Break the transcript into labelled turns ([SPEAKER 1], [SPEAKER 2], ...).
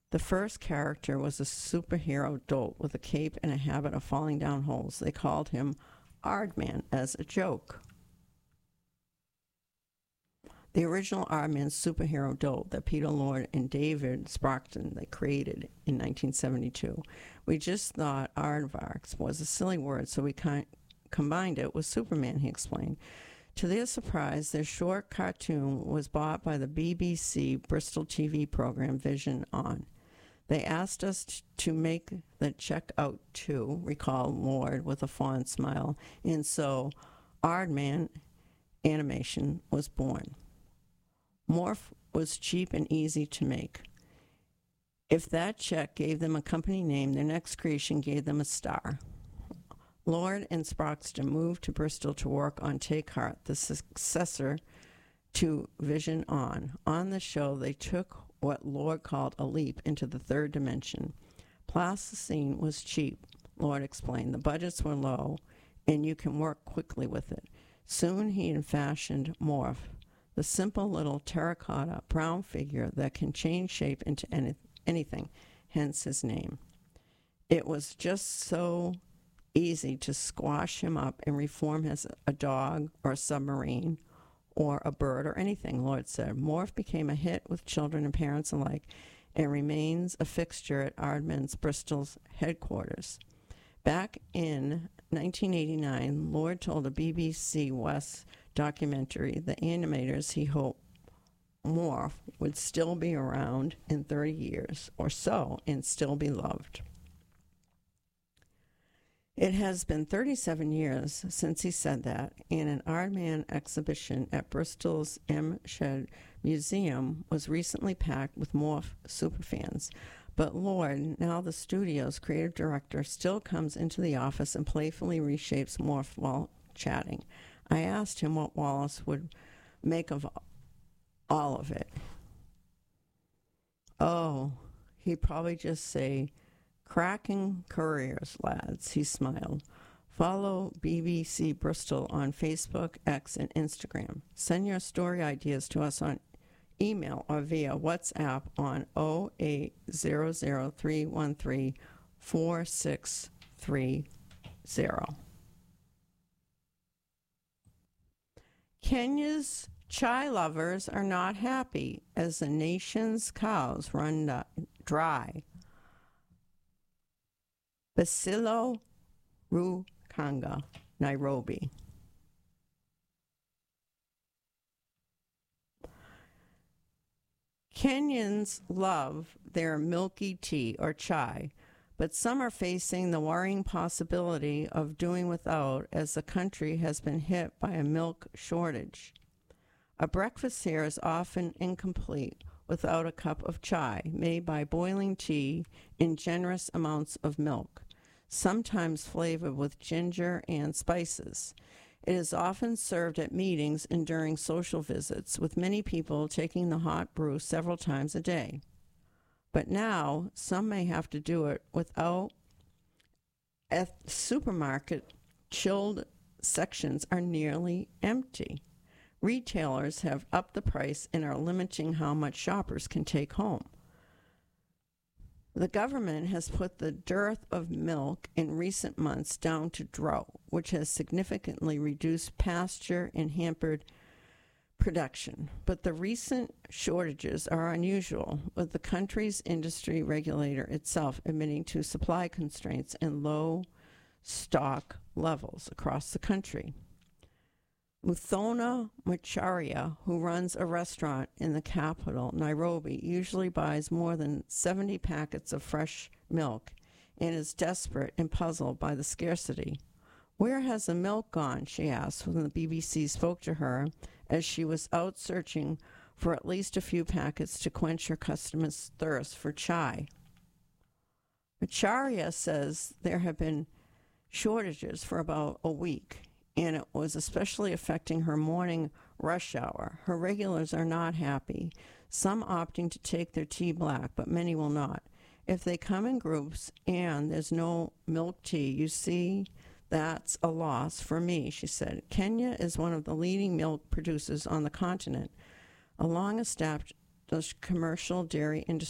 [SPEAKER 1] The first character was a superhero dolt with a cape and a habit of falling down holes. They called him Aardman as a joke. The original Aardman superhero dolt that Peter Lord and David Sproxton they created in 1972. We just thought aardvarks was a silly word, so we combined it with Superman, he explained. To their surprise, their short cartoon was bought by the BBC Bristol TV program Vision On. They asked us to make the check out too, recalled Lord with a fond smile, and so Aardman animation was born. Morph was cheap and easy to make. If that check gave them a company name, their next creation gave them a star. Lord and Sproxton moved to Bristol to work on Take Heart, the successor to Vision On. On the show, they took what Lord called a leap into the third dimension. Plasticine was cheap, Lord explained. The budgets were low, and you can work quickly with it. Soon he had fashioned Morph, the simple little terracotta brown figure that can change shape into anything, hence his name. It was just so easy to squash him up and reform as a dog or a submarine or a bird or anything, Lord said. Morph became a hit with children and parents alike and remains a fixture at Aardman's Bristol's headquarters. Back in 1989, Lord told a BBC West documentary the animators he hoped Morph would still be around in 30 years or so and still be loved. It has been 37 years since he said that, and an Aardman exhibition at Bristol's M. Shedd Museum was recently packed with Morph superfans. But Lord, now the studio's creative director, still comes into the office and playfully reshapes Morph while chatting. I asked him what Wallace would make of all of it. Oh, he'd probably just say, "Cracking careers, lads," he smiled. Follow BBC Bristol on Facebook, X, and Instagram. Send your story ideas to us on email or via WhatsApp on 08003134630. Kenya's chai lovers are not happy as the nation's cows run dry. Basilo Rukanga, Nairobi. Kenyans love their milky tea or chai, but some are facing the worrying possibility of doing without as the country has been hit by a milk shortage. A breakfast here is often incomplete without a cup of chai made by boiling tea in generous amounts of milk, sometimes flavored with ginger and spices. It is often served at meetings and during social visits, with many people taking the hot brew several times a day. But now, some may have to do it without. At supermarket, chilled sections are nearly empty. Retailers have upped the price and are limiting how much shoppers can take home. The government has put the dearth of milk in recent months down to drought, which has significantly reduced pasture and hampered production. But the recent shortages are unusual, with the country's industry regulator itself admitting to supply constraints and low stock levels across the country. Muthona Macharia, who runs a restaurant in the capital, Nairobi, usually buys more than 70 packets of fresh milk and is desperate and puzzled by the scarcity. "Where has the milk gone?" she asked when the BBC spoke to her as she was out searching for at least a few packets to quench her customers' thirst for chai. Macharia says there have been shortages for about a week, and it was especially affecting her morning rush hour. Her regulars are not happy, some opting to take their tea black, but many will not. If they come in groups and there's no milk tea, you see, that's a loss for me, she said. Kenya is one of the leading milk producers on the continent, a long-established commercial dairy industry